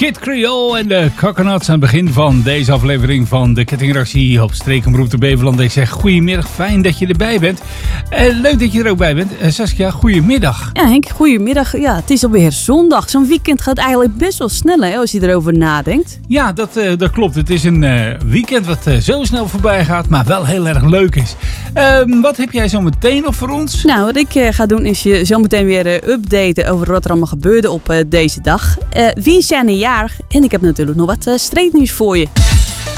Kid Creole en de Coconuts aan het begin van deze aflevering van de kettingreactie op Streekomroep de Beverland. Ik zeg goedemiddag, fijn dat je erbij bent. Leuk dat je er ook bij bent. Saskia, goedemiddag. Ja Henk, goedemiddag. Ja, het is alweer zondag. Zo'n weekend gaat eigenlijk best wel snel hè, als je erover nadenkt. Ja, dat klopt. Het is een weekend wat zo snel voorbij gaat, maar wel heel erg leuk is. Wat heb jij zo meteen nog voor ons? Nou, wat ik ga doen is je zo meteen weer updaten over wat er allemaal gebeurde op deze dag. Wie zijn er jarig? En ik heb natuurlijk nog wat streeknieuws voor je.